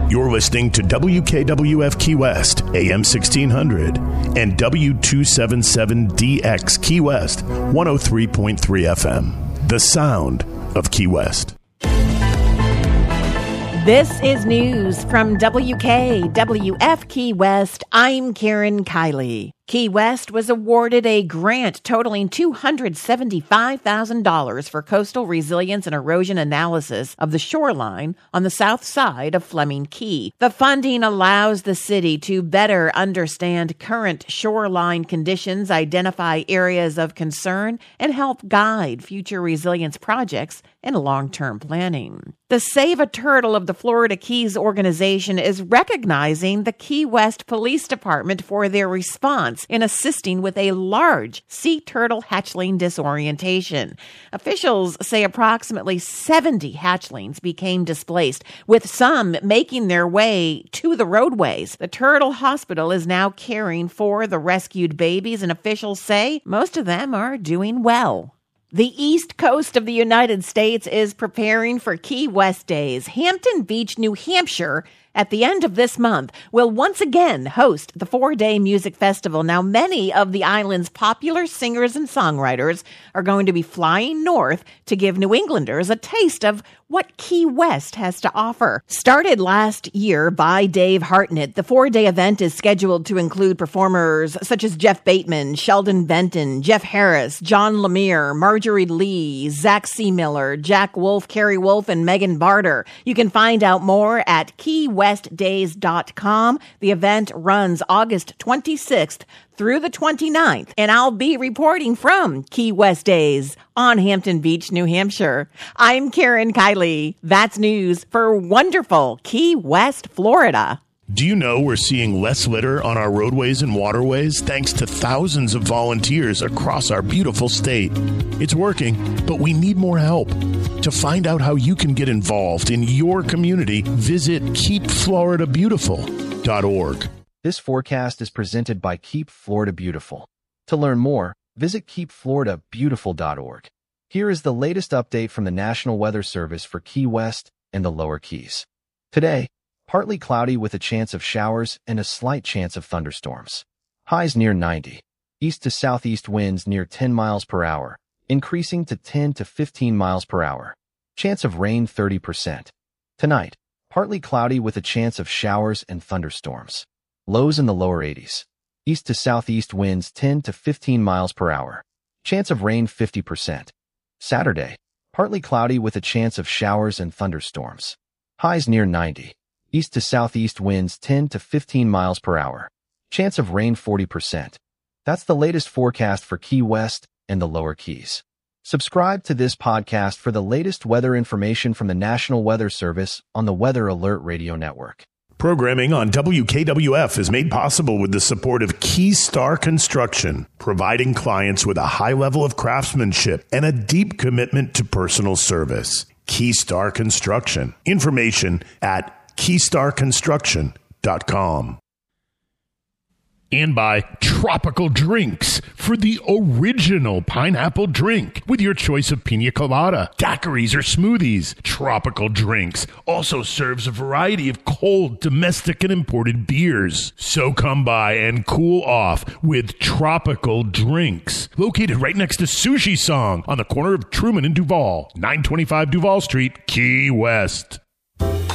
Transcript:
You're listening to WKWF Key West, AM 1600, and W277DX Key West, 103.3 FM. The sound of Key West. This is news from WKWF Key West. I'm Karen Kiley. Key West was awarded a grant totaling $275,000 for coastal resilience and erosion analysis of the shoreline on the south side of Fleming Key. The funding allows the city to better understand current shoreline conditions, identify areas of concern, and help guide future resilience projects and long-term planning. The Save a Turtle of the Florida Keys organization is recognizing the Key West Police Department for their response in assisting with a large sea turtle hatchling disorientation. Officials say approximately 70 hatchlings became displaced, with some making their way to the roadways. The Turtle Hospital is now caring for the rescued babies, and officials say most of them are doing well. The East Coast of the United States is preparing for Key West Days. Hampton Beach, New Hampshire, at the end of this month, will once again host the 4-day music festival. Now, many of the island's popular singers and songwriters are going to be flying north to give New Englanders a taste of what Key West has to offer. Started last year by Dave Hartnett, the 4-day event is scheduled to include performers such as Jeff Bateman, Sheldon Benton, Jeff Harris, John Lemire, Marjorie Lee, Zach C. Miller, Jack Wolf, Carrie Wolf, and Megan Barter. You can find out more at keywestdays.com. The event runs August 26th through the 29th, and I'll be reporting from Key West Days on Hampton Beach, New Hampshire. I'm Karen Kiley. That's news for wonderful Key West, Florida. Do you know we're seeing less litter on our roadways and waterways thanks to thousands of volunteers across our beautiful state? It's working, but we need more help. To find out how you can get involved in your community, visit keepfloridabeautiful.org. This forecast is presented by Keep Florida Beautiful. To learn more, visit keepfloridabeautiful.org. Here is the latest update from the National Weather Service for Key West and the Lower Keys. Today, partly cloudy with a chance of showers and a slight chance of thunderstorms. Highs near 90. East to southeast winds near 10 miles per hour, increasing to 10 to 15 miles per hour. Chance of rain 30%. Tonight, partly cloudy with a chance of showers and thunderstorms. Lows in the lower 80s. East to southeast winds 10 to 15 miles per hour. Chance of rain 50%. Saturday, partly cloudy with a chance of showers and thunderstorms. Highs near 90. East to southeast winds 10 to 15 miles per hour. Chance of rain 40%. That's the latest forecast for Key West and the Lower Keys. Subscribe to this podcast for the latest weather information from the National Weather Service on the Weather Alert Radio Network. Programming on WKWF is made possible with the support of Keystar Construction, providing clients with a high level of craftsmanship and a deep commitment to personal service. Keystar Construction. Information at keystarconstruction.com. And by Tropical Drinks for the original pineapple drink with your choice of pina colada, daiquiris, or smoothies. Tropical Drinks also serves a variety of cold, domestic, and imported beers. So come by and cool off with Tropical Drinks. Located right next to Sushi Song on the corner of Truman and Duval, 925 Duval Street, Key West.